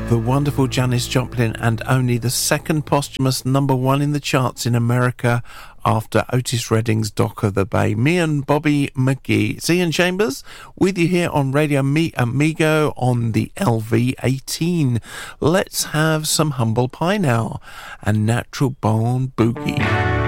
The wonderful Janis Joplin, and only the second posthumous #1 in the charts in America after Otis Redding's Dock of the Bay. Me and Bobby McGee. It's Ian Chambers with you here on Radio Me Amigo on the LV18. Let's have some Humble Pie now and Natural Born Boogie.